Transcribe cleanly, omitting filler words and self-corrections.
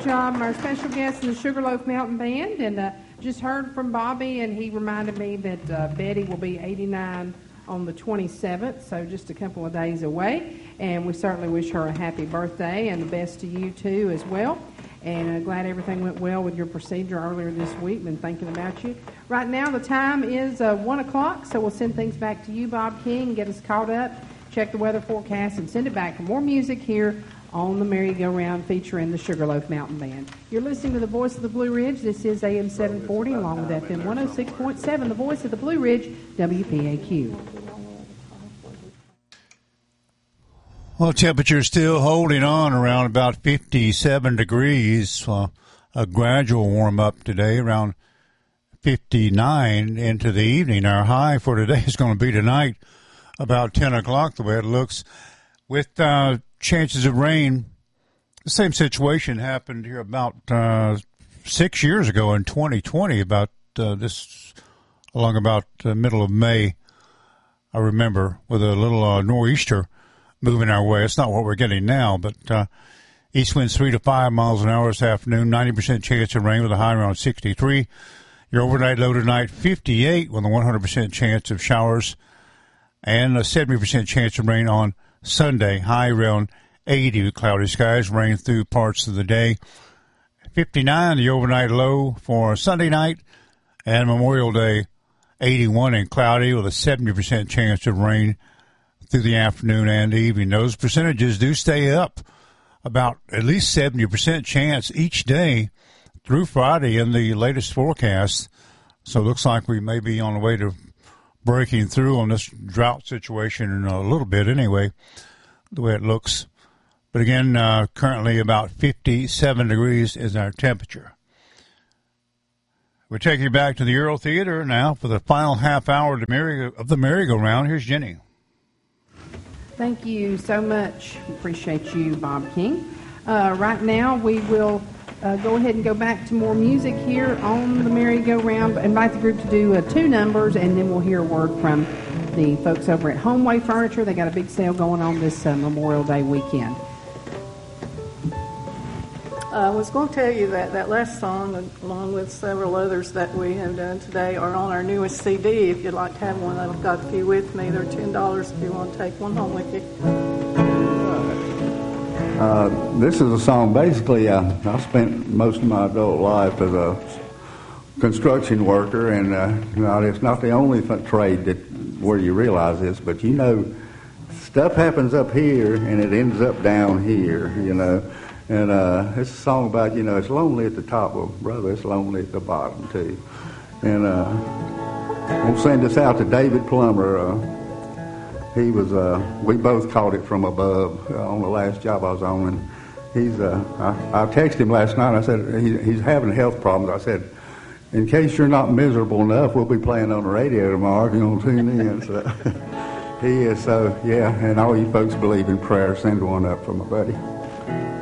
job. Our special guest in the Sugarloaf Mountain Band, and just heard from Bobby, and he reminded me that Betty will be 89 on the 27th, so just a couple of days away. And we certainly wish her a happy birthday, and the best to you, too, as well. And glad everything went well with your procedure earlier this week. Been thinking about you. Right now, the time is 1 o'clock, so we'll send things back to you, Bob King, get us caught up, check the weather forecast, and send it back for more music here on the Merry-Go-Round featuring the Sugarloaf Mountain Band. You're listening to the Voice of the Blue Ridge. This is AM 740 along with FM 106.7, the Voice of the Blue Ridge, WPAQ. Well, temperature still holding on around about 57 degrees. A gradual warm-up today, around 59 into the evening. Our high for today is going to be tonight about 10 o'clock, the way it looks, with chances of rain. The same situation happened here about 6 years ago in 2020, about along about the middle of May, I remember, with a little nor'easter moving our way. It's not what we're getting now, but east winds 3 to 5 miles an hour this afternoon, 90% chance of rain with a high around 63. Your overnight low tonight, 58 with a 100% chance of showers and a 70% chance of rain on Sunday, high around 80 with cloudy skies, rain through parts of the day. 59 the overnight low for Sunday night, and Memorial Day, 81 and cloudy with a 70% chance of rain through the afternoon and evening. Those percentages do stay up about at least 70% chance each day through Friday in the latest forecast. So it looks like we may be on the way to breaking through on this drought situation in a little bit anyway, the way it looks. But again, currently about 57 degrees is our temperature. We're taking you back to the Earl Theater now for the final half hour of the merry-go-round. Here's Jenny. Thank you so much. Appreciate you, Bob King. Right now, we will go ahead and go back to more music here on the merry-go-round. Invite the group to do 2 numbers, and then we'll hear a word from the folks over at Homeway Furniture. They got a big sale going on this Memorial Day weekend. I was going to tell you that last song, along with several others that we have done today, are on our newest CD. If you'd like to have one, I've got a few with me. They're $10 if you want to take one home with you. This is a song, basically, I spent most of my adult life as a construction worker, and it's not the only trade where you realize this, but stuff happens up here and it ends up down here, And it's a song about, it's lonely at the top, well, brother, it's lonely at the bottom, too. And we'll send this out to David Plummer. He was, we both caught it from above on the last job I was on. And he's, I texted him last night. I said, he's having health problems. I said, in case you're not miserable enough, we'll be playing on the radio tomorrow if you want to tune in. So he is, and all you folks believe in prayer, send one up for my buddy.